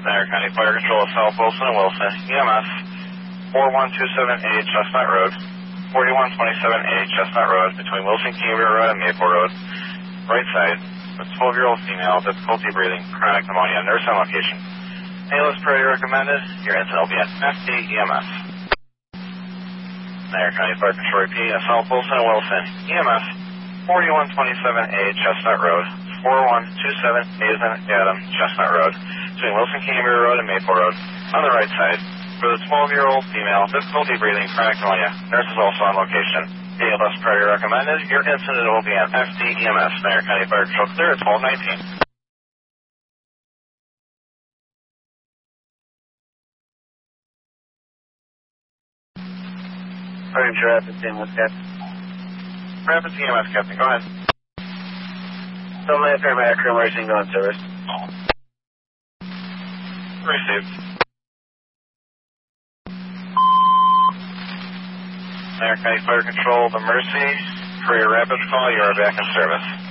Center County Fire Control of South Wilson and Wilson. EMS 41278 Chestnut Road, 4127A Chestnut Road, between Wilson Cambria Road and Maple Road. Right side, a 12-year-old female, difficulty breathing, chronic pneumonia, nurse on location. ALS priority recommended. Your incident will be at FD EMS. Center County Fire Control repeating at South Wilson and Wilson. EMS 4127A Chestnut Road, 4127A as in Adam, Chestnut Road, between Wilson Cambria Road and Maple Road. On the right side, for the 12-year-old female, difficulty breathing, chronic pneumonia, nurse is also on location. ALS priority recommended. Your incident will be at FD EMS. Center County Fire Control clear at 1219. Fire Control Rapids EMS, Captain. Rapids EMS, Captain, go ahead. Somebody paramedic crew emergency go on service. Received. Center County Fire Control, the Mercy, for your rapid call, you are back in service.